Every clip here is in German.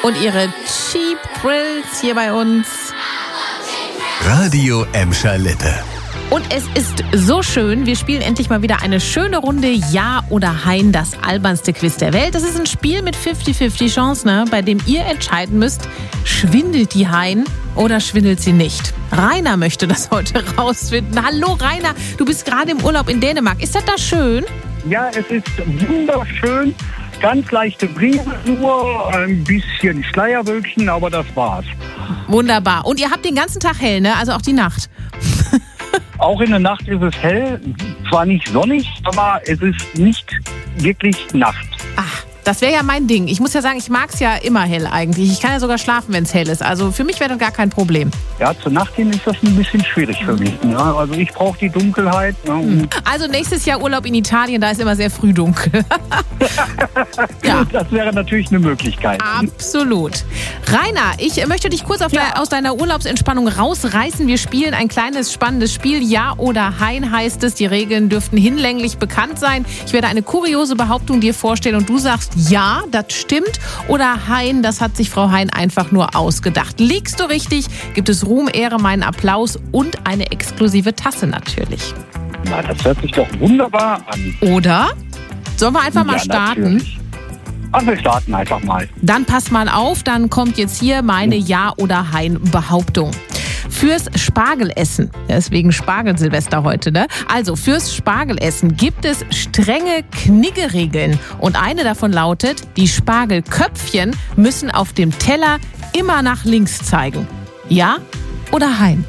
und ihre Cheap Thrills hier bei uns. Radio Emscher Lippe. Und es ist so schön, wir spielen endlich mal wieder eine schöne Runde Ja oder Hein, das albernste Quiz der Welt. Das ist ein Spiel mit 50-50 Chance, ne, bei dem ihr entscheiden müsst, schwindelt die Hein oder schwindelt sie nicht. Rainer möchte das heute rausfinden. Hallo Rainer, du bist gerade im Urlaub in Dänemark. Ist das da schön? Ja, es ist wunderschön. Ganz leichte Brise, nur ein bisschen Schleierwölkchen, aber das war's. Wunderbar. Und ihr habt den ganzen Tag hell, ne? Also auch die Nacht. Auch in der Nacht ist es hell, zwar nicht sonnig, aber es ist nicht wirklich Nacht. Ach, das wäre ja mein Ding. Ich muss ja sagen, ich mag es ja immer hell eigentlich. Ich kann ja sogar schlafen, wenn es hell ist. Also für mich wäre das gar kein Problem. Ja, zur Nacht hin ist das ein bisschen schwierig für mich. Ne? Also ich brauche die Dunkelheit. Ne? Also nächstes Jahr Urlaub in Italien, da ist immer sehr früh dunkel. Ja. Das wäre natürlich eine Möglichkeit. Absolut. Rainer, ich möchte dich kurz aus deiner Urlaubsentspannung rausreißen. Wir spielen ein kleines, spannendes Spiel. Ja oder Hein heißt es. Die Regeln dürften hinlänglich bekannt sein. Ich werde eine kuriose Behauptung dir vorstellen und du sagst, ja, das stimmt. Oder Hein, das hat sich Frau Hein einfach nur ausgedacht. Liegst du richtig, gibt es Ruhm, Ehre, meinen Applaus und eine exklusive Tasse natürlich. Na, das hört sich doch wunderbar an. Oder? Sollen wir einfach mal starten? Natürlich. Ach, wir starten einfach mal. Dann pass mal auf, dann kommt jetzt hier meine Ja- oder Hein-Behauptung. Fürs Spargelessen, deswegen Spargelsilvester heute, ne? Also fürs Spargelessen gibt es strenge Kniggeregeln. Und eine davon lautet, die Spargelköpfchen müssen auf dem Teller immer nach links zeigen. Ja oder Hein?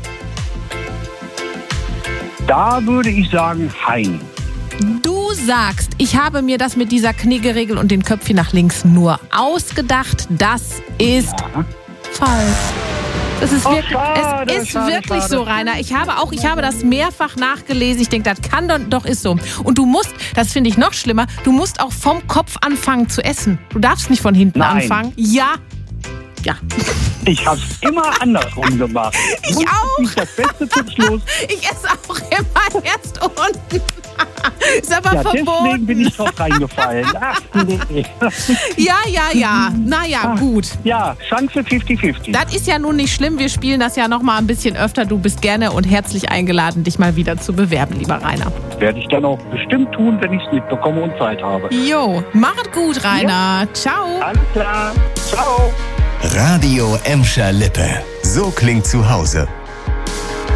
Da würde ich sagen Hein. Du sagst, ich habe mir das mit dieser Kniggeregel und den Köpfchen nach links nur ausgedacht. Das ist falsch. Es ist wirklich so, Rainer. Ich habe das mehrfach nachgelesen. Ich denke, das kann doch ist so. Und du musst, das finde ich noch schlimmer, du musst auch vom Kopf anfangen zu essen. Du darfst nicht von hinten anfangen. Ja. Ich habe es immer andersrum gemacht. Ich auch. Nicht das Beste zum Schluss. Ich esse auch immer erst unten. Ist aber verboten. Deswegen bin ich drauf reingefallen. Ach, nee. Ja. Naja, gut. Ja, Chance 50-50. Das ist ja nun nicht schlimm. Wir spielen das ja noch mal ein bisschen öfter. Du bist gerne und herzlich eingeladen, dich mal wieder zu bewerben, lieber Rainer. Werde ich dann auch bestimmt tun, wenn ich es mitbekomme und Zeit habe. Jo, mach es gut, Rainer. Ja. Ciao. Alles klar. Ciao. Radio Emscher Lippe. So klingt zu Hause.